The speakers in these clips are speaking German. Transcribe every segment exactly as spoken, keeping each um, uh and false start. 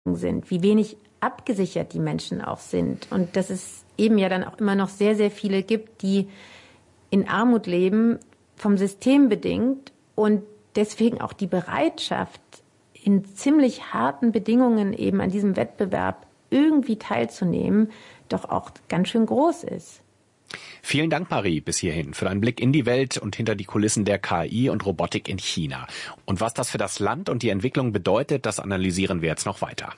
sind, wie wenig abgesichert die Menschen auch sind und dass es eben ja dann auch immer noch sehr, sehr viele gibt, die in Armut leben, vom System bedingt und deswegen auch die Bereitschaft, in ziemlich harten Bedingungen eben an diesem Wettbewerb irgendwie teilzunehmen, doch auch ganz schön groß ist. Vielen Dank, Marie, bis hierhin für einen Blick in die Welt und hinter die Kulissen der K I und Robotik in China. Und was das für das Land und die Entwicklung bedeutet, das analysieren wir jetzt noch weiter.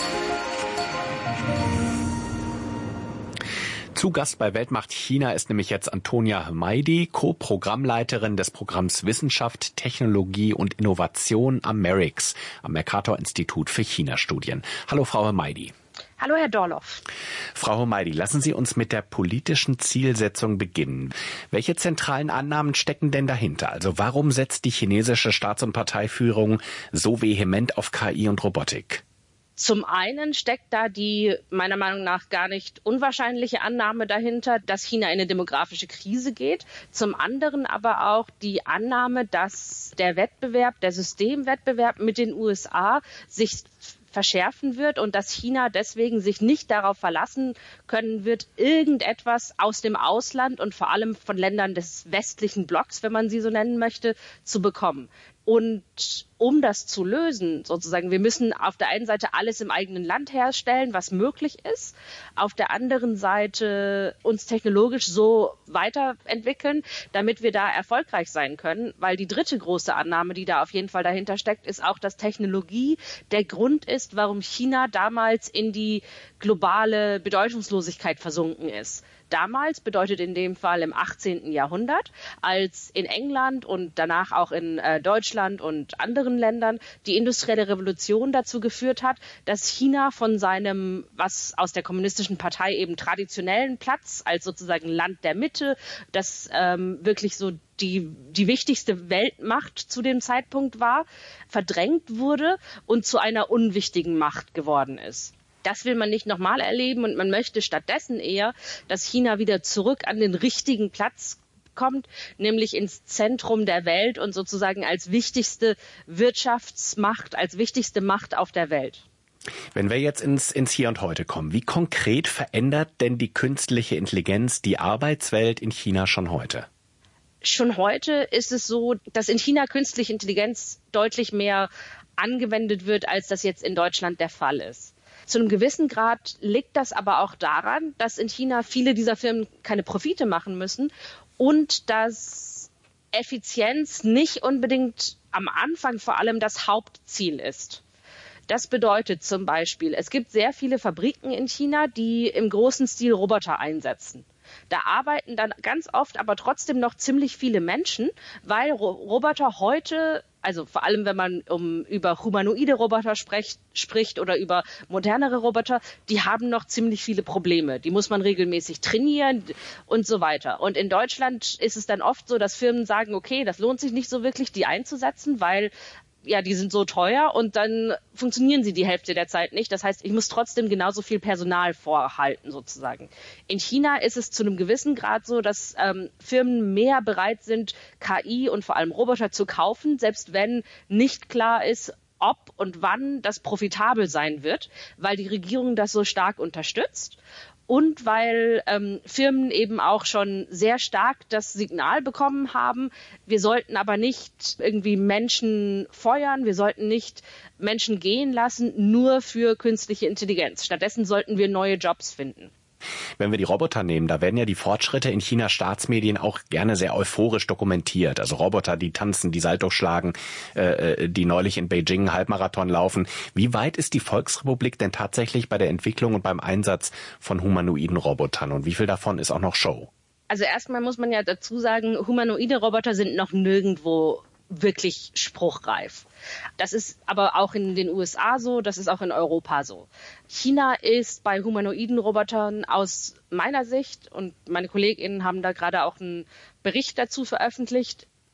Zu Gast bei Weltmacht China ist nämlich jetzt Antonia Hmeidi, Co-Programmleiterin des Programms Wissenschaft, Technologie und Innovation am MERICS, am Mercator-Institut für China-Studien. Hallo, Frau Hmeidi. Hallo, Herr Dorloff. Frau Hmeidi, lassen Sie uns mit der politischen Zielsetzung beginnen. Welche zentralen Annahmen stecken denn dahinter? Also warum setzt die chinesische Staats- und Parteiführung so vehement auf K I und Robotik? Zum einen steckt da die meiner Meinung nach gar nicht unwahrscheinliche Annahme dahinter, dass China in eine demografische Krise geht. Zum anderen aber auch die Annahme, dass der Wettbewerb, der Systemwettbewerb mit den U S A sich verschärfen wird und dass China deswegen sich nicht darauf verlassen können wird, irgendetwas aus dem Ausland und vor allem von Ländern des westlichen Blocks, wenn man sie so nennen möchte, zu bekommen. Und um das zu lösen, sozusagen, wir müssen auf der einen Seite alles im eigenen Land herstellen, was möglich ist, auf der anderen Seite uns technologisch so weiterentwickeln, damit wir da erfolgreich sein können, weil die dritte große Annahme, die da auf jeden Fall dahinter steckt, ist auch, dass Technologie der Grund ist, warum China damals in die globale Bedeutungslosigkeit versunken ist. Damals bedeutet in dem Fall im achtzehnten Jahrhundert, als in England und danach auch in äh, Deutschland und anderen Ländern die industrielle Revolution dazu geführt hat, dass China von seinem, was aus der kommunistischen Partei eben traditionellen Platz als sozusagen Land der Mitte, das ähm, wirklich so die, die wichtigste Weltmacht zu dem Zeitpunkt war, verdrängt wurde und zu einer unwichtigen Macht geworden ist. Das will man nicht nochmal erleben und man möchte stattdessen eher, dass China wieder zurück an den richtigen Platz kommt, nämlich ins Zentrum der Welt und sozusagen als wichtigste Wirtschaftsmacht, als wichtigste Macht auf der Welt. Wenn wir jetzt ins, ins Hier und Heute kommen, wie konkret verändert denn die künstliche Intelligenz die Arbeitswelt in China schon heute? Schon heute ist es so, dass in China künstliche Intelligenz deutlich mehr angewendet wird, als das jetzt in Deutschland der Fall ist. Zu einem gewissen Grad liegt das aber auch daran, dass in China viele dieser Firmen keine Profite machen müssen und dass Effizienz nicht unbedingt am Anfang vor allem das Hauptziel ist. Das bedeutet zum Beispiel, es gibt sehr viele Fabriken in China, die im großen Stil Roboter einsetzen. Da arbeiten dann ganz oft aber trotzdem noch ziemlich viele Menschen, weil Ro- Roboter heute, also vor allem wenn man um, über humanoide Roboter spricht, spricht oder über modernere Roboter, die haben noch ziemlich viele Probleme. Die muss man regelmäßig trainieren und so weiter. Und in Deutschland ist es dann oft so, dass Firmen sagen, okay, das lohnt sich nicht so wirklich, die einzusetzen, weil ja, die sind so teuer und dann funktionieren sie die Hälfte der Zeit nicht. Das heißt, ich muss trotzdem genauso viel Personal vorhalten sozusagen. In China ist es zu einem gewissen Grad so, dass ähm, Firmen mehr bereit sind, K I und vor allem Roboter zu kaufen, selbst wenn nicht klar ist, ob und wann das profitabel sein wird, weil die Regierung das so stark unterstützt. Und weil ähm, Firmen eben auch schon sehr stark das Signal bekommen haben, wir sollten aber nicht irgendwie Menschen feuern, wir sollten nicht Menschen gehen lassen, nur für künstliche Intelligenz. Stattdessen sollten wir neue Jobs finden. Wenn wir die Roboter nehmen, da werden ja die Fortschritte in Chinas Staatsmedien auch gerne sehr euphorisch dokumentiert. Also Roboter, die tanzen, die Salto schlagen, äh, die neulich in Beijing einen Halbmarathon laufen. Wie weit ist die Volksrepublik denn tatsächlich bei der Entwicklung und beim Einsatz von humanoiden Robotern? Und wie viel davon ist auch noch Show? Also erstmal muss man ja dazu sagen, humanoide Roboter sind noch nirgendwo wirklich spruchreif. Das ist aber auch in den U S A so, das ist auch in Europa so. China ist bei humanoiden Robotern aus meiner Sicht, und meine KollegInnen haben da gerade auch einen Bericht dazu veröffentlicht,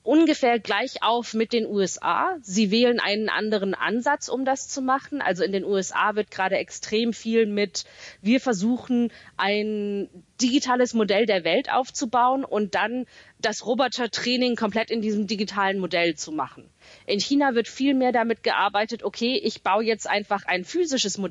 ungefähr gleich auf mit den U S A. Sie wählen einen anderen Ansatz, um das zu machen. Also in den U S A wird gerade extrem viel mit, wir versuchen ein digitales Modell der Welt aufzubauen und dann das Robotertraining komplett in diesem digitalen Modell zu machen. In China wird viel mehr damit gearbeitet, okay, ich baue jetzt einfach ein physisches Modell